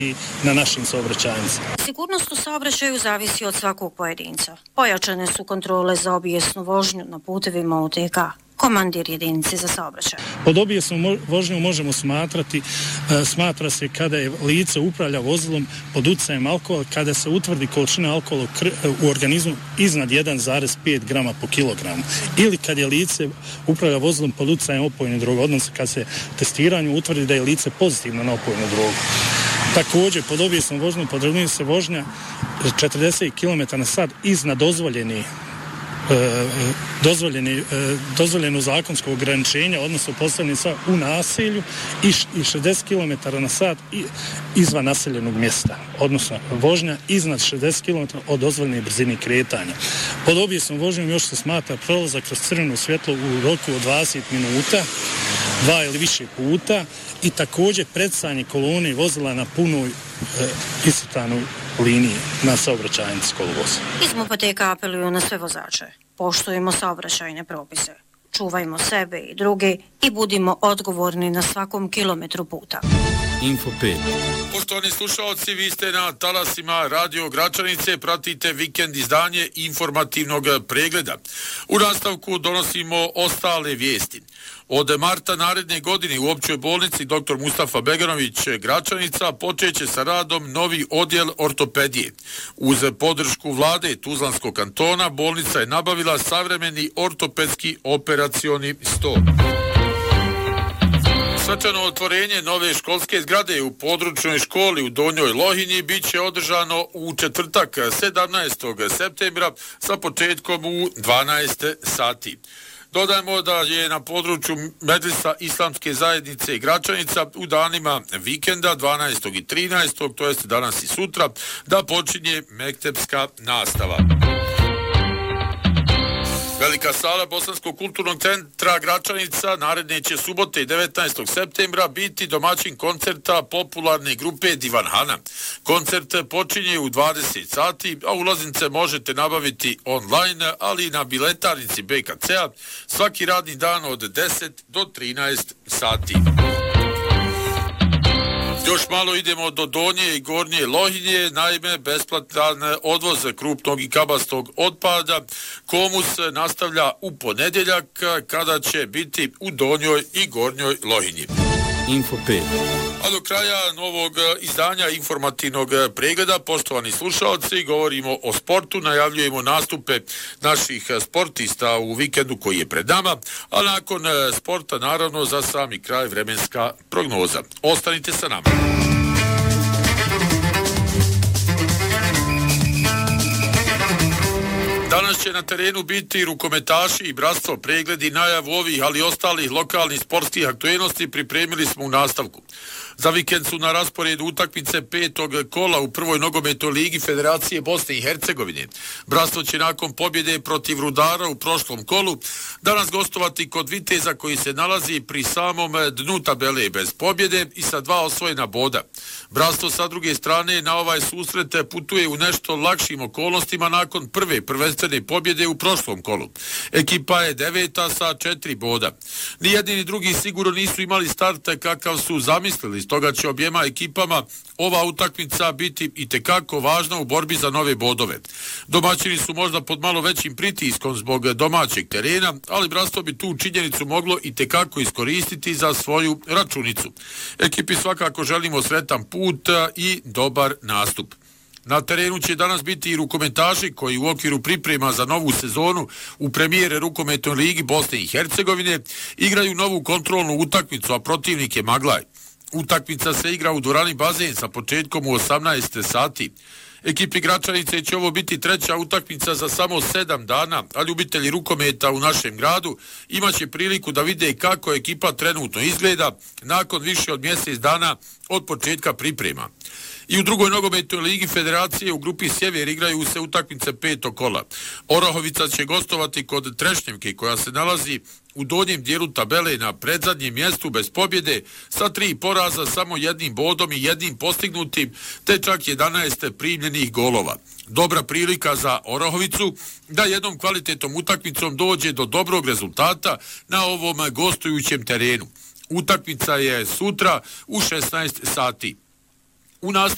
na našim saobraćajnicama. Sigurnost u saobraćaju zavisi od svakog pojedinca. Pojačane su kontrole za obijesnu vožnju na putevima UTK. Komandir jedinice za saobraćaj. Pod obijesnom vožnjom možemo smatra se kada je lice upravlja vozilom pod utjecajem alkohola, kada se utvrdi količina alkohola u organizmu iznad 1,5 grama po kilogramu. Ili kad je lice upravlja vozilom pod utjecajem opojne droge, odnosno kad se testiranju utvrdi da je lice pozitivno na opojnu drogu. Također, pod obijesnom vožnjom podrazumijeva se vožnja 40 km/h iznad dozvoljeno zakonsko ograničenja, odnosno postavljeni u naselju i 60 km/h izvan naseljenog mjesta, odnosno vožnja iznad 60 km od dozvoljene brzine kretanja. Pod obijesnom vožnjom još se smatra prolazak kroz crveno svjetlo u roku od 20 minuta, 2 ili više puta, i također predsjedanje kolone vozila na punoj iscrtanoj liniji na saobraćajnici kolovoza. Iz MUP-a apeluju na sve vozače. Poštujemo saobraćajne propise. Čuvajmo sebe i druge i budimo odgovorni na svakom kilometru puta. Info 5. Poštovani slušalci, vi ste na talasima Radio Gračanice, pratite vikend izdanje informativnog pregleda. U nastavku donosimo ostale vijesti. Od marta naredne godine u općoj bolnici dr. Mustafa Beganović Gračanica počeće sa radom novi odjel ortopedije. Uz podršku vlade Tuzlanskog kantona bolnica je nabavila savremeni ortopedski operacioni stol. Svečano otvorenje nove školske zgrade u područnoj školi u Donjoj Lohinji bit će održano u četvrtak 17. septembra sa početkom u 12 sati. Dodajmo da je na području Medresa Islamske zajednice Gračanica u danima vikenda 12. i 13. to jest danas i sutra da počinje mektepska nastava. Velika sala Bosanskog kulturnog centra Gračanica naredne će subote 19. septembra biti domaćin koncerta popularne grupe Divanhana. Koncert počinje u 20 sati, a ulaznice možete nabaviti online, ali i na biletarnici BKC-a svaki radni dan od 10 do 13 sati. Još malo idemo do Donje i Gornje Lohinje, naime besplatan odvoz krupnog i kabastog otpada Komus nastavlja u ponedjeljak kada će biti u Donjoj i Gornjoj Lohinji. Info 5. A do kraja novog izdanja informativnog pregleda, poštovani slušalci, govorimo o sportu, najavljujemo nastupe naših sportista u vikendu koji je pred nama, a nakon sporta naravno za sami kraj vremenska prognoza. Ostanite sa nama. Danas će na terenu biti rukometaši i bratstvo. Pregledi najavu ovih, ali i ostalih lokalnih sportskih aktualnosti pripremili smo u nastavku. Za vikend su na rasporedu utakmice 5. kola u prvoj nogometnoj ligi Federacije Bosne i Hercegovine. Bratstvo će nakon pobjede protiv Rudara u prošlom kolu danas gostovati kod Viteza koji se nalazi pri samom dnu tabele bez pobjede i sa 2 osvojena boda. Bratstvo sa druge strane na ovaj susret putuje u nešto lakšim okolnostima nakon prve prvenstvene pobjede u prošlom kolu. Ekipa je 9. sa 4 boda. Ni jedni ni drugi sigurno nisu imali start kakav su zamislili, stoga će objema ekipama ova utakmica biti itekako važna u borbi za nove bodove. Domaćini su možda pod malo većim pritiskom zbog domaćeg terena, ali bratstvo bi tu činjenicu moglo itekako iskoristiti za svoju računicu. Ekipi svakako želimo sretan put i dobar nastup. Na terenu će danas biti i rukometaši koji u okviru priprema za novu sezonu u premijere rukometnoj ligi Bosne i Hercegovine igraju novu kontrolnu utakmicu, a protivnik je Maglaj. Utakmica se igra u dvorani Bazen sa početkom u 18 sati. Ekipi Gračanice će ovo biti treća utakmica za samo 7 dana, a ljubitelji rukometa u našem gradu imaće priliku da vide kako ekipa trenutno izgleda nakon više od mjesec dana od početka priprema. I u drugoj nogometnoj ligi Federacije u grupi Sjever igraju se utakmice 5. kola. Orahovica će gostovati kod Trešnjevke koja se nalazi u donjem dijelu tabele na predzadnjem mjestu bez pobjede sa 3 poraza, samo 1 bodom i 1 postignutim, te čak 11 primljenih golova. Dobra prilika za Orahovicu da jednom kvalitetnom utakmicom dođe do dobrog rezultata na ovom gostujućem terenu. Utakmica je sutra u 16 sati. U nastavku